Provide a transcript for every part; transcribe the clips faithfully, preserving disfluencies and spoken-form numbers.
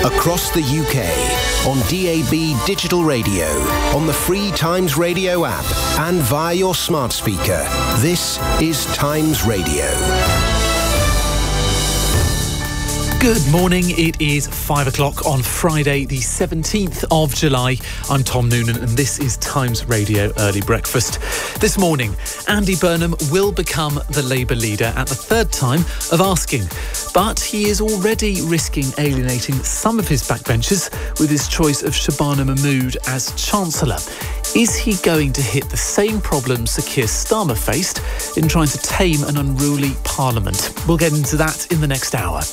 Across the U K, on D A B digital radio, on the free Times Radio app, and via your smart speaker. This is Times Radio. Good morning. It is five o'clock on Friday, the seventeenth of July. I'm Tom Noonan, and this is Times Radio Early Breakfast. This morning, Andy Burnham will become the Labour leader at the third time of asking. But he is already risking alienating some of his backbenchers with his choice of Shabana Mahmood as Chancellor. Is he going to hit the same problems Sir Keir Starmer faced in trying to tame an unruly Parliament? We'll get into that in the next hour.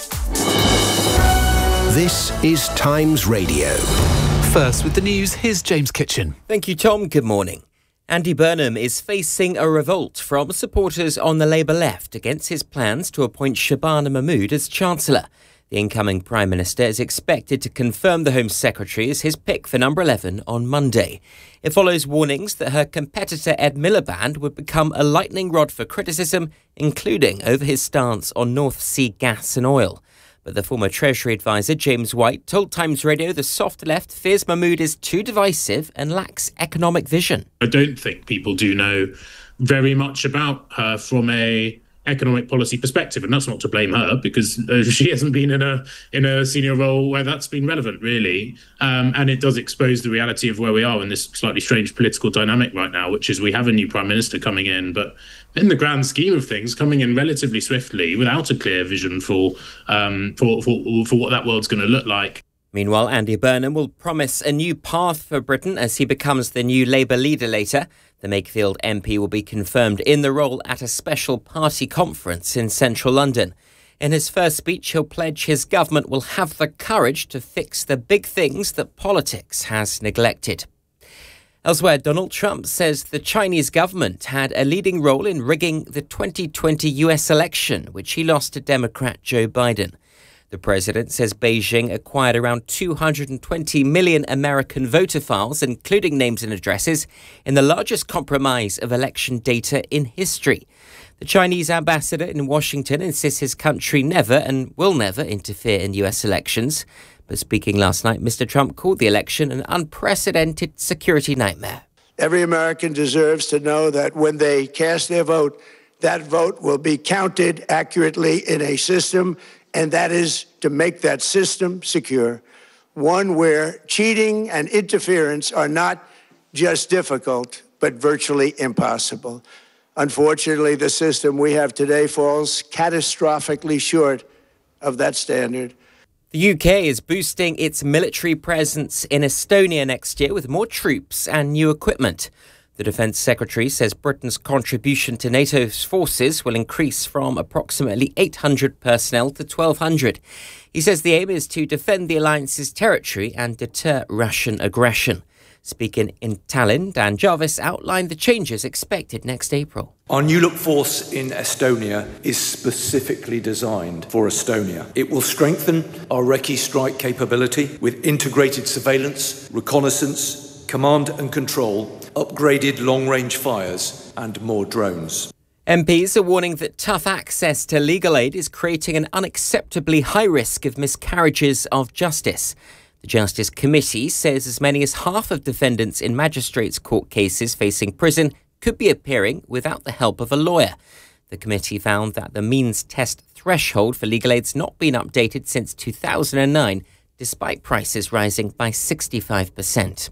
This is Times Radio. First with the news, here's James Kitchen. Thank you, Tom. Good morning. Andy Burnham is facing a revolt from supporters on the Labour left against his plans to appoint Shabana Mahmood as Chancellor. The incoming Prime Minister is expected to confirm the Home Secretary as his pick for number eleven on Monday. It follows warnings that her competitor Ed Miliband would become a lightning rod for criticism, including over his stance on North Sea gas and oil. But the former Treasury advisor James White told Times Radio the soft left fears Mahmood is too divisive and lacks economic vision. I don't think people do know very much about her from a economic policy perspective, and that's not to blame her, because uh, she hasn't been in a in a senior role where that's been relevant, really. Um, and it does expose the reality of where we are in this slightly strange political dynamic right now, which is we have a new Prime Minister coming in, but in the grand scheme of things, coming in relatively swiftly without a clear vision for um, for, for, for what that world's going to look like. Meanwhile, Andy Burnham will promise a new path for Britain as he becomes the new Labour leader later. The Makefield M P will be confirmed in the role at a special party conference in central London. In his first speech, he'll pledge his government will have the courage to fix the big things that politics has neglected. Elsewhere, Donald Trump says the Chinese government had a leading role in rigging the twenty twenty U S election, which he lost to Democrat Joe Biden. The president says Beijing acquired around two hundred twenty million American voter files, including names and addresses, in the largest compromise of election data in history. The Chinese ambassador in Washington insists his country never and will never interfere in U S elections. But speaking last night, Mister Trump called the election an unprecedented security nightmare. Every American deserves to know that when they cast their vote, that vote will be counted accurately in a system, and that is to make that system secure, one where cheating and interference are not just difficult, but virtually impossible. Unfortunately, the system we have today falls catastrophically short of that standard. The U K is boosting its military presence in Estonia next year with more troops and new equipment. The Defence Secretary says Britain's contribution to NATO's forces will increase from approximately eight hundred personnel to twelve hundred. He says the aim is to defend the alliance's territory and deter Russian aggression. Speaking in Tallinn, Dan Jarvis outlined the changes expected next April. Our new look force in Estonia is specifically designed for Estonia. It will strengthen our Recce strike capability with integrated surveillance, reconnaissance, command and control, upgraded long-range fires and more drones. M Ps are warning that tough access to legal aid is creating an unacceptably high risk of miscarriages of justice. The Justice Committee says as many as half of defendants in magistrates' court cases facing prison could be appearing without the help of a lawyer. The committee found that the means test threshold for legal aid's not been updated since two thousand nine, despite prices rising by sixty-five percent.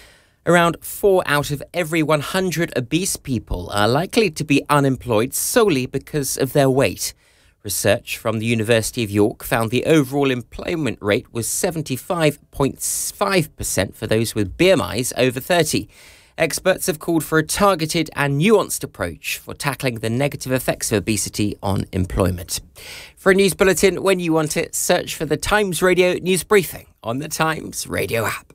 Around four out of every one hundred obese people are likely to be unemployed solely because of their weight. Research from the University of York found the overall employment rate was seventy-five point five percent for those with B M Is over thirty. Experts have called for a targeted and nuanced approach for tackling the negative effects of obesity on employment. For a news bulletin when you want it, search for the Times Radio News Briefing on the Times Radio app.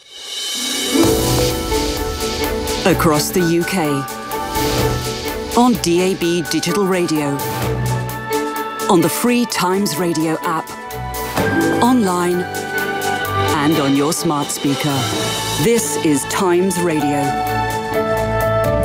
Across the U K, on D A B Digital Radio, on the free Times Radio app, online and on your smart speaker. This is Times Radio.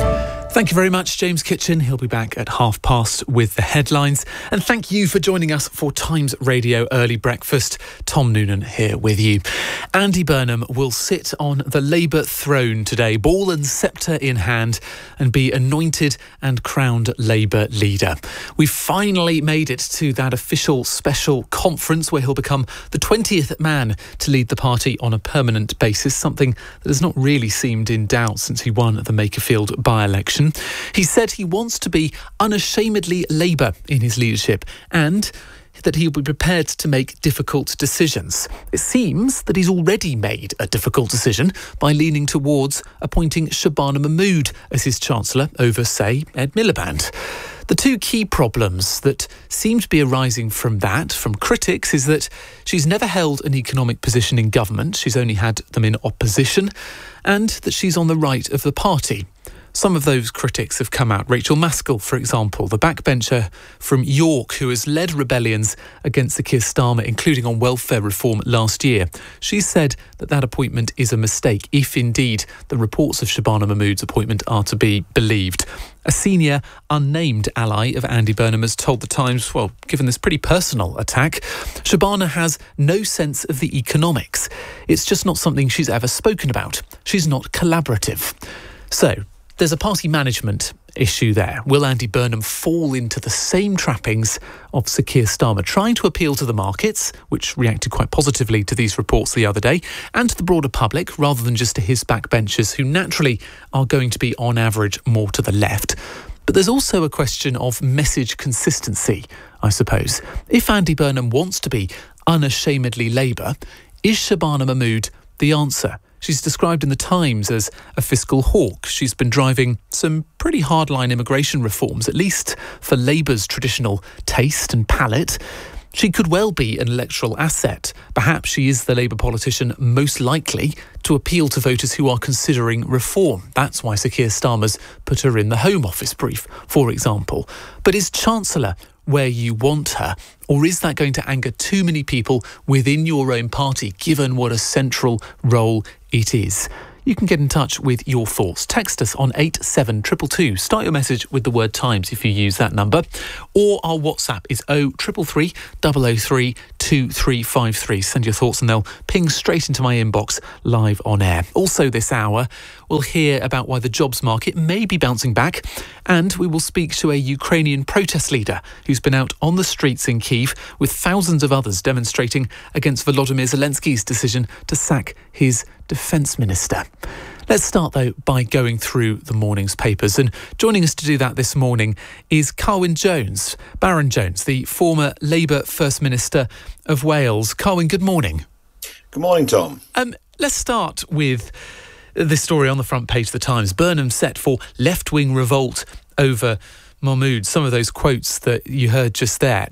Thank you very much, James Kitchen. He'll be back at half past with the headlines. And thank you for joining us for Times Radio Early Breakfast. Tom Noonan here with you. Andy Burnham will sit on the Labour throne today, ball and sceptre in hand, and be anointed and crowned Labour leader. We've finally made it to that official special conference where he'll become the twentieth man to lead the party on a permanent basis, something that has not really seemed in doubt since he won the Makerfield by-election. He said he wants to be unashamedly Labour in his leadership and that he'll be prepared to make difficult decisions. It seems that he's already made a difficult decision by leaning towards appointing Shabana Mahmood as his Chancellor over, say, Ed Miliband. The two key problems that seem to be arising from that, from critics, is that she's never held an economic position in government, she's only had them in opposition, and that she's on the right of the party. Some of those critics have come out. Rachel Maskell, for example, the backbencher from York who has led rebellions against the Keir Starmer, including on welfare reform last year. She said that that appointment is a mistake, if indeed the reports of Shabana Mahmood's appointment are to be believed. A senior, unnamed ally of Andy Burnham has told The Times, well, given this pretty personal attack, Shabana has no sense of the economics. It's just not something she's ever spoken about. She's not collaborative. So, there's a party management issue there. Will Andy Burnham fall into the same trappings of Sir Keir Starmer, trying to appeal to the markets, which reacted quite positively to these reports the other day, and to the broader public, rather than just to his backbenchers, who naturally are going to be, on average, more to the left? But there's also a question of message consistency, I suppose. If Andy Burnham wants to be unashamedly Labour, is Shabana Mahmood the answer? She's described in The Times as a fiscal hawk. She's been driving some pretty hardline immigration reforms, at least for Labour's traditional taste and palate. She could well be an electoral asset. Perhaps she is the Labour politician most likely to appeal to voters who are considering reform. That's why Sir Keir Starmer's put her in the Home Office brief, for example. But is Chancellor where you want her, or is that going to anger too many people within your own party, given what a central role it is? You can get in touch with your thoughts. Text us on eight seven two two two. Start your message with the word Times if you use that number. Or our WhatsApp is oh three three three, double oh three, two three five three. Send your thoughts and they'll ping straight into my inbox live on air. Also this hour, we'll hear about why the jobs market may be bouncing back, and we will speak to a Ukrainian protest leader who's been out on the streets in Kyiv with thousands of others demonstrating against Volodymyr Zelensky's decision to sack his defence minister. Let's start, though, by going through the morning's papers. And joining us to do that this morning is Carwyn Jones, Baron Jones, the former Labour First Minister of Wales. Carwyn, good morning. Good morning, Tom. Um, let's start with this story on the front page of The Times. Burnham set for left-wing revolt over Mahmood. Some of those quotes that you heard just there.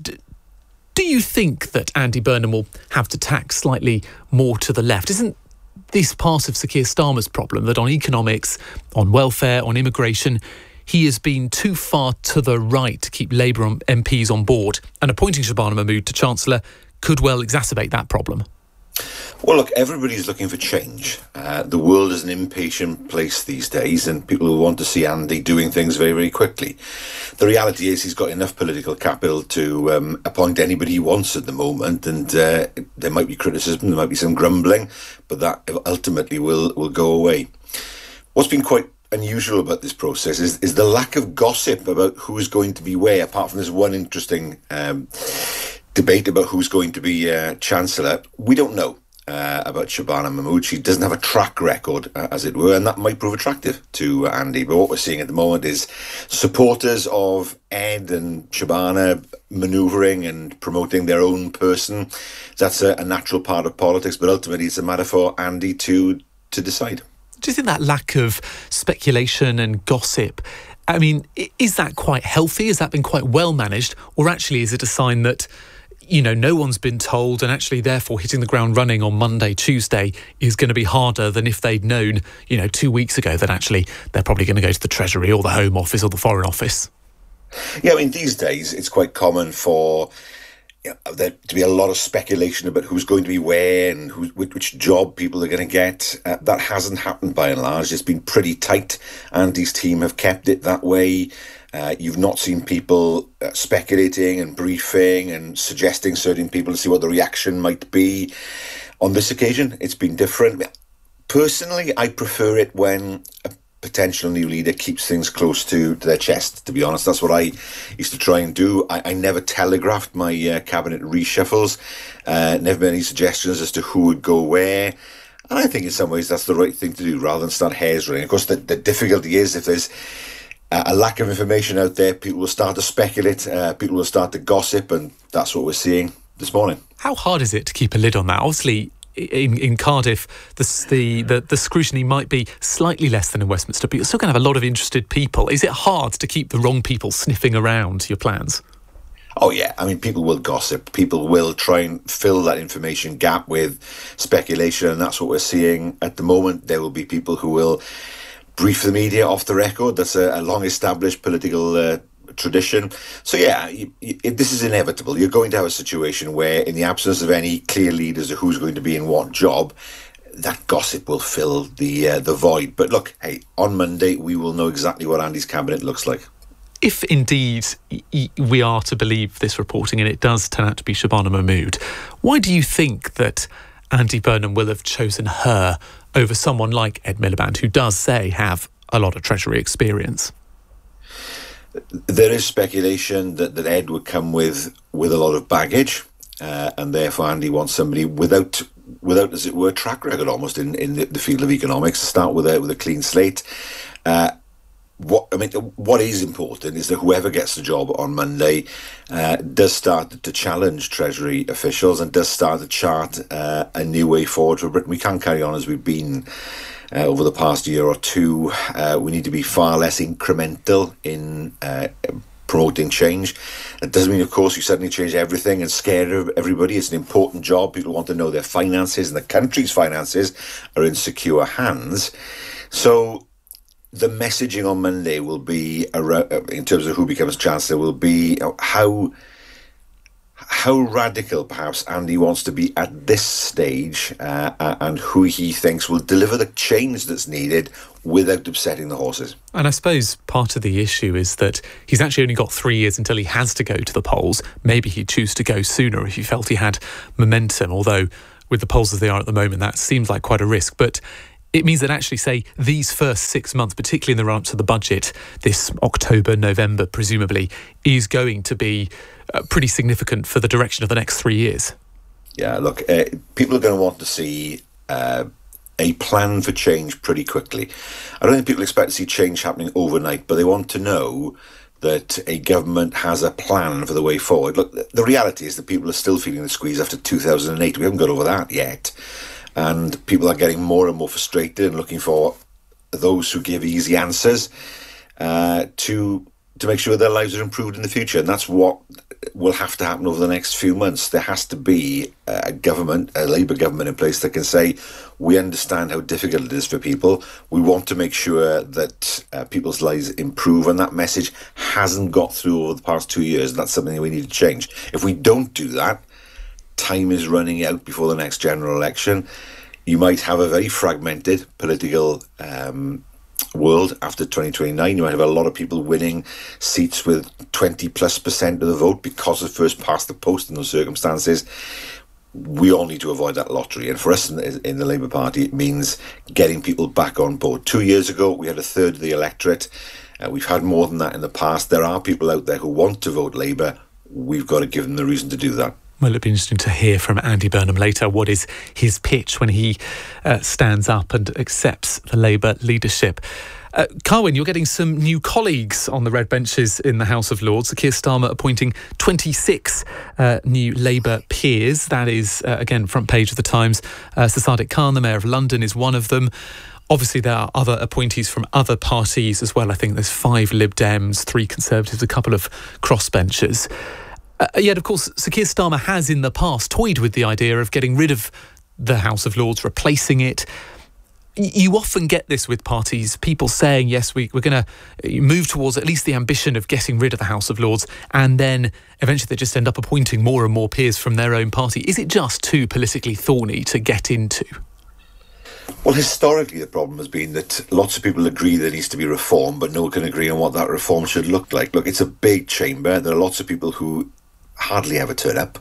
Do you think that Andy Burnham will have to tack slightly more to the left? Isn't this part of Sir Keir Starmer's problem, that on economics, on welfare, on immigration, he has been too far to the right to keep Labour M Ps on board, and appointing Shabana Mahmood to Chancellor could well exacerbate that problem? Well, look, everybody's looking for change. Uh, the world is an impatient place these days, and people will want to see Andy doing things very, very quickly. The reality is he's got enough political capital to um, appoint anybody he wants at the moment, and uh, there might be criticism, there might be some grumbling, but that ultimately will, will go away. What's been quite unusual about this process is, is the lack of gossip about who's going to be where, apart from this one interesting um, debate about who's going to be uh, Chancellor. We don't know uh, about Shabana Mahmood. She doesn't have a track record, uh, as it were, and that might prove attractive to uh, Andy. But what we're seeing at the moment is supporters of Ed and Shabana manoeuvring and promoting their own person. That's a, a natural part of politics, but ultimately it's a matter for Andy to to decide. Do you think that lack of speculation and gossip, I mean, is that quite healthy? Has that been quite well managed? Or actually is it a sign that, you know, no one's been told, and actually therefore hitting the ground running on Monday, Tuesday is going to be harder than if they'd known, you know, two weeks ago that actually they're probably going to go to the Treasury or the Home Office or the Foreign Office? Yeah, I mean, these days it's quite common for you know, there to be a lot of speculation about who's going to be where and who, which job people are going to get. Uh, that hasn't happened by and large. It's been pretty tight. Andy's team have kept it that way. Uh, you've not seen people uh, speculating and briefing and suggesting certain people to see what the reaction might be. On this occasion, it's been different. Personally, I prefer it when a potential new leader keeps things close to, to their chest, to be honest. That's what I used to try and do. I, I never telegraphed my uh, cabinet reshuffles, uh, never made any suggestions as to who would go where. And I think in some ways that's the right thing to do rather than start hairs raising. Of course, the, the difficulty is if there's uh, a lack of information out there, people will start to speculate, uh, people will start to gossip, and that's what we're seeing this morning. How hard is it to keep a lid on that? Obviously, In, in Cardiff, the, the the the scrutiny might be slightly less than in Westminster, but you're still going to have a lot of interested people. Is it hard to keep the wrong people sniffing around your plans? Oh, yeah. I mean, people will gossip. People will try and fill that information gap with speculation, and that's what we're seeing at the moment. There will be people who will brief the media off the record. That's a, a long-established political uh, tradition. So yeah, you, you, this is inevitable. You're going to have a situation where, in the absence of any clear leaders of who's going to be in what job, that gossip will fill the uh, the void. But look, hey, on Monday we will know exactly what Andy's cabinet looks like. If indeed we are to believe this reporting and it does turn out to be Shabana Mahmood, why do you think that Andy Burnham will have chosen her over someone like Ed Miliband, who does say have a lot of Treasury experience? There is speculation that, that Ed would come with with a lot of baggage, uh, and therefore Andy wants somebody without, without, as it were, track record almost in, in the, the field of economics to start with a, with a clean slate. Uh, what I mean, what is important is that whoever gets the job on Monday uh, does start to challenge Treasury officials and does start to chart uh, a new way forward for Britain. We can't carry on as we've been Uh, over the past year or two. Uh, we need to be far less incremental in uh, promoting change. It doesn't mean, of course, you suddenly change everything and scare everybody. It's an important job. People want to know their finances, and the country's finances are in secure hands. So the messaging on Monday will be, around, in terms of who becomes Chancellor, will be how how radical perhaps Andy wants to be at this stage, uh, and who he thinks will deliver the change that's needed without upsetting the horses. And I suppose part of the issue is that he's actually only got three years until he has to go to the polls. Maybe he'd choose to go sooner if he felt he had momentum, although with the polls as they are at the moment, that seems like quite a risk. But it means that actually, say, these first six months, particularly in the run-up to the budget, this October, November, presumably, is going to be uh, pretty significant for the direction of the next three years. Yeah, look, uh, people are going to want to see uh, a plan for change pretty quickly. I don't think people expect to see change happening overnight, but they want to know that a government has a plan for the way forward. Look, the reality is that people are still feeling the squeeze after two thousand eight. We haven't got over that yet. And people are getting more and more frustrated and looking for those who give easy answers uh, to to make sure their lives are improved in the future. And that's what will have to happen over the next few months. There has to be a government, a Labour government in place that can say, we understand how difficult it is for people. We want to make sure that uh, people's lives improve. And that message hasn't got through over the past two years. And that's something that we need to change. If we don't do that, time is running out before the next general election. You might have a very fragmented political um, world after twenty twenty-nine. You might have a lot of people winning seats with twenty plus percent of the vote because of first past the post in those circumstances. We all need to avoid that lottery. And for us in the, in the Labour Party, it means getting people back on board. Two years ago, we had a third of the electorate. Uh, we've had more than that in the past. There are people out there who want to vote Labour. We've got to give them the reason to do that. Well, it'll be interesting to hear from Andy Burnham later. What is his pitch when he uh, stands up and accepts the Labour leadership? Uh, Carwyn, you're getting some new colleagues on the red benches in the House of Lords. Keir Starmer appointing twenty-six uh, new Labour peers. That is, uh, again, front page of the Times. Uh, Sir Sadiq Khan, the Mayor of London, is one of them. Obviously, there are other appointees from other parties as well. I think there's five Lib Dems, three Conservatives, a couple of crossbenchers. Uh, yet, of course, Sir Keir Starmer has in the past toyed with the idea of getting rid of the House of Lords, replacing it. you often get this with parties, people saying, yes, we, we're going to move towards at least the ambition of getting rid of the House of Lords, and then eventually they just end up appointing more and more peers from their own party. Is it just too politically thorny to get into? Well, historically, the problem has been that lots of people agree there needs to be reform, but no one can agree on what that reform should look like. Look, it's a big chamber. There are lots of people who hardly ever turn up.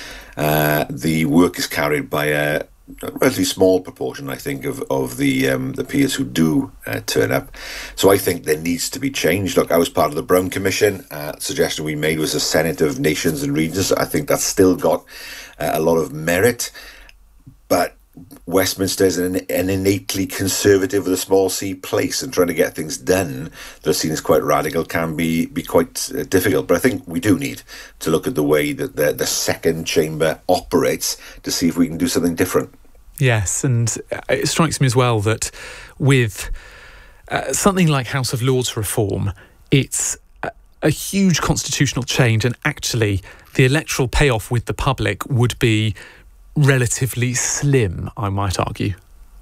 Uh, the work is carried by a a relatively small proportion, I think, of, of the um, the peers who do uh, turn up. So I think there needs to be change. Look, I was part of the Brown Commission. Uh, the suggestion we made was a Senate of nations and regions. I think that's still got uh, a lot of merit. But Westminster is an, an innately conservative with a small c place, and trying to get things done that are seen as quite radical can be, be quite uh, difficult. But I think we do need to look at the way that the, the second chamber operates to see if we can do something different. Yes, and it strikes me as well that with uh, something like House of Lords reform, it's a, a huge constitutional change, and actually the electoral payoff with the public would be relatively slim, I might argue.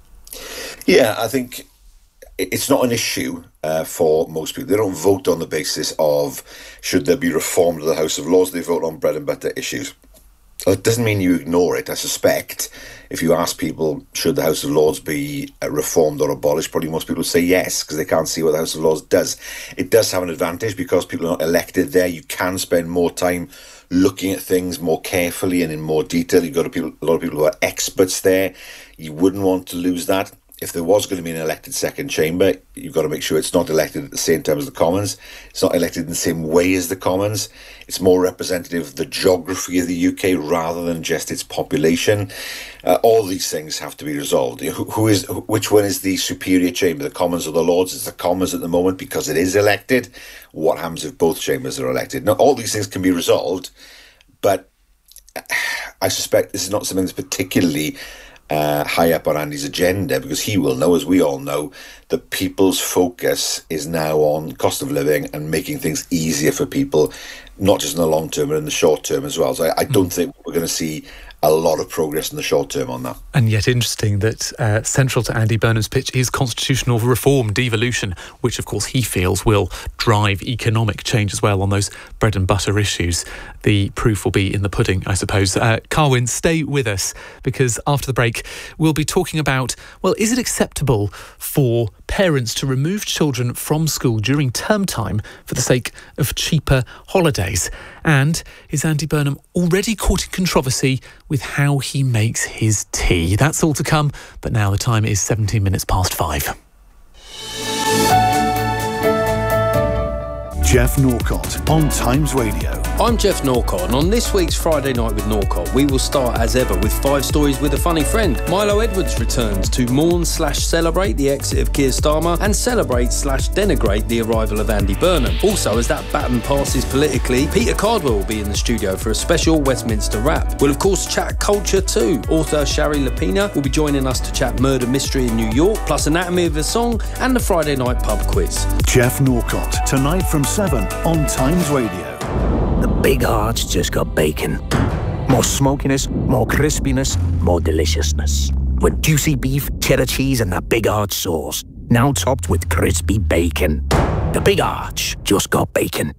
Yeah, I think it's not an issue uh, for most people. They don't vote on the basis of should there be reform to the House of Lords. They vote on bread and butter issues. It doesn't mean you ignore it. I suspect if you ask people, should the House of Lords be reformed or abolished, probably most people would say yes, because they can't see what the House of Lords does. It does have an advantage because people are not elected there. You can spend more time looking at things more carefully and in more detail. You've got a, people, a lot of people who are experts there. You wouldn't want to lose that. If there was going to be an elected second chamber, you've got to make sure it's not elected at the same time as the Commons. It's not elected in the same way as the Commons. It's more representative of the geography of the U K rather than just its population. Uh, all these things have to be resolved. Who, who is, which one is the superior chamber, the Commons or the Lords? It's the Commons at the moment because it is elected. What happens if both chambers are elected? Now, all these things can be resolved, but I suspect this is not something that's particularly Uh, high up on Andy's agenda, because he will know, as we all know, that people's focus is now on cost of living and making things easier for people, not just in the long term, but in the short term as well. So I, I don't think we're going to see a lot of progress in the short term on that. And yet interesting that uh, central to Andy Burnham's pitch is constitutional reform, devolution, which of course he feels will drive economic change as well on those bread and butter issues. The proof will be in the pudding, I suppose. Uh, Carwyn, stay with us, because after the break we'll be talking about, well, is it acceptable for parents to remove children from school during term time for the sake of cheaper holidays? And is Andy Burnham already caught in controversy with how he makes his tea? That's all to come, but now the time is seventeen minutes past five. Jeff Norcott on Times Radio. I'm Jeff Norcott, and on this week's Friday Night with Norcott, we will start as ever with five stories with a funny friend. Milo Edwards returns to mourn slash celebrate the exit of Keir Starmer and celebrate slash denigrate the arrival of Andy Burnham. Also, as that baton passes politically, Peter Cardwell will be in the studio for a special Westminster wrap. We'll of course chat culture too. Author Shari Lapina will be joining us to chat murder mystery in New York, plus Anatomy of a Song and the Friday Night pub quiz. Jeff Norcott, tonight from seven on Times Radio. The Big Arch just got bacon. More smokiness, more crispiness, more deliciousness. With juicy beef, cheddar cheese and that Big Arch sauce. Now topped with crispy bacon. The Big Arch just got bacon.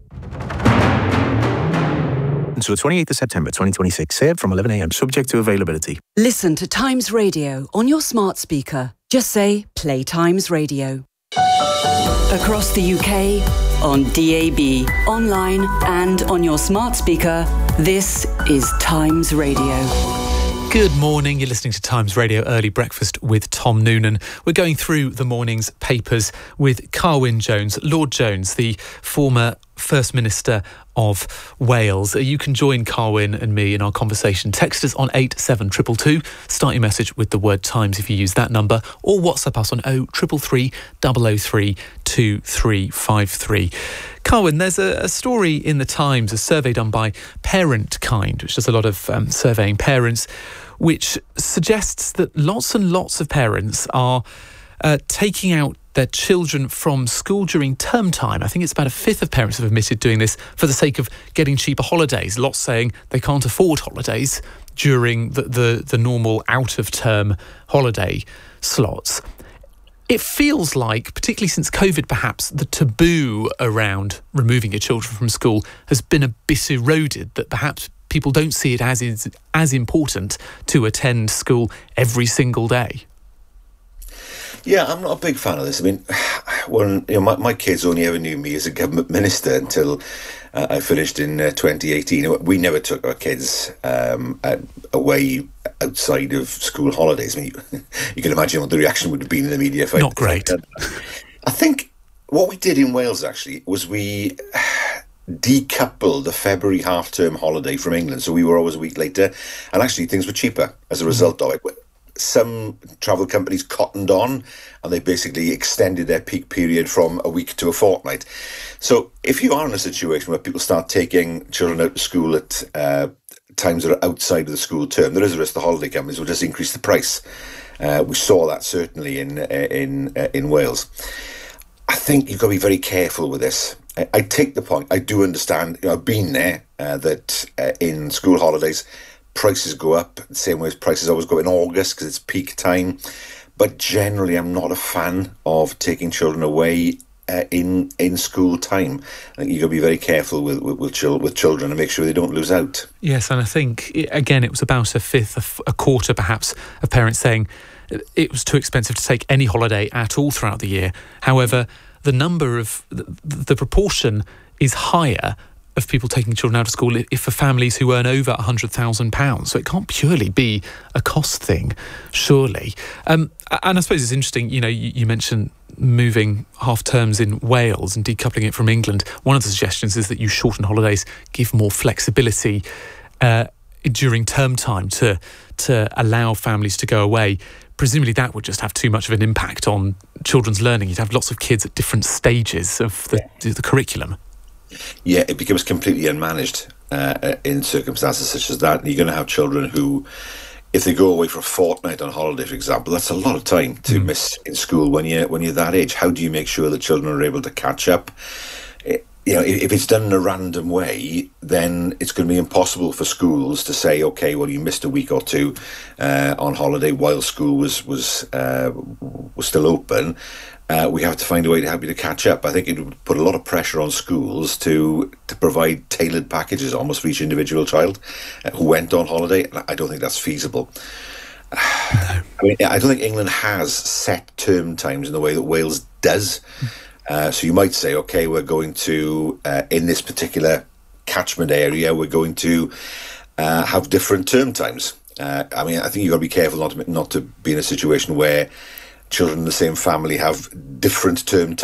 Until the twenty-eighth of September twenty twenty-six. Served from eleven a m, subject to availability. Listen to Times Radio on your smart speaker. Just say, play Times Radio. Across the U K, on D A B, online and on your smart speaker, this is Times Radio. Good morning, you're listening to Times Radio Early Breakfast with Tom Noonan. We're going through the morning's papers with Carwyn Jones, Lord Jones, the former First Minister of Wales. You can join Carwyn and me in our conversation. Text us on eight seven two two two. Start your message with the word Times if you use that number, or WhatsApp us on oh three three three, double oh three, two three five three. Carwyn, there's a, a story in the Times, a survey done by Parentkind, which does a lot of um, surveying parents, which suggests that lots and lots of parents are uh, taking out their children from school during term time. I think it's about a fifth of parents have admitted doing this for the sake of getting cheaper holidays. Lots saying they can't afford holidays during the, the, the normal out-of-term holiday slots. it feels like, particularly since COVID perhaps, the taboo around removing your children from school has been a bit eroded, that perhaps people don't see it as is, as important to attend school every single day. Yeah, I'm not a big fan of this. I mean, when you know, my, my kids only ever knew me as a government minister until uh, I finished in uh, twenty eighteen. We never took our kids um, at, away outside of school holidays. I mean, you, you can imagine what the reaction would have been in the media. If not I, great. I think what we did in Wales, actually, was we decoupled the February half-term holiday from England. So we were always a week later. And actually, things were cheaper as a result of it. Some travel companies cottoned on and they basically extended their peak period from a week to a fortnight. So if you are in a situation where people start taking children out to school at uh, times that are outside of the school term, there is a risk the holiday companies will just increase the price. Uh, we saw that certainly in, uh, in, uh, in Wales. I think you've got to be very careful with this. I, I take the point. I do understand, you know, I've been there, uh, that uh, in school holidays, prices go up, the same way as prices always go up in August because it's peak time. But generally, I'm not a fan of taking children away uh, in in school time. I think you've got to be very careful with with, with, chil- with children and make sure they don't lose out. Yes, and I think, again, it was about a fifth, a, f- a quarter perhaps, of parents saying it was too expensive to take any holiday at all throughout the year. However, the number of, the, the proportion is higher of people taking children out of school if for families who earn over one hundred thousand pounds. So it can't purely be a cost thing, surely. Um, and I suppose it's interesting, you know, you, you mentioned moving half terms in Wales and decoupling it from England. One of the suggestions is that you shorten holidays, give more flexibility uh, during term time to to allow families to go away. Presumably that would just have too much of an impact on children's learning. You'd have lots of kids at different stages of the, yeah. the curriculum. Yeah, it becomes completely unmanaged uh, in circumstances such as that. And you're going to have children who, if they go away for a fortnight on holiday, for example, that's a lot of time to mm. miss in school when you're, when you're that age. How do you make sure that children are able to catch up? It, you know, if it's done in a random way, then it's going to be impossible for schools to say, okay, well, you missed a week or two uh, on holiday while school was was uh, was still open. Uh, we have to find a way to help you to catch up. I think it would put a lot of pressure on schools to to provide tailored packages almost for each individual child uh, who went on holiday. And I don't think that's feasible. No. I mean, I don't think England has set term times in the way that Wales does. Uh, so you might say, okay, we're going to, uh, in this particular catchment area, we're going to uh, have different term times. Uh, I mean, I think you've got to be careful not to not to be in a situation where children in the same family have different term times